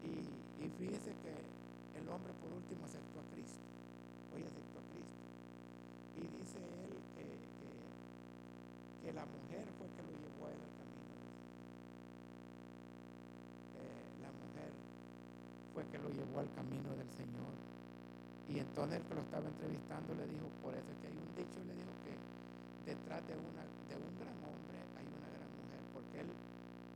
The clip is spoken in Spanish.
Y fíjese que el hombre por último aceptó a Cristo. Hoy aceptó a Cristo. Y dice él que la mujer fue que lo llevó a él al camino del Señor. La mujer fue que lo llevó al camino del Señor. Y entonces el que lo estaba entrevistando le dijo, por eso es que hay un dicho, le dijo que detrás de un gran hombre hay una gran mujer, porque él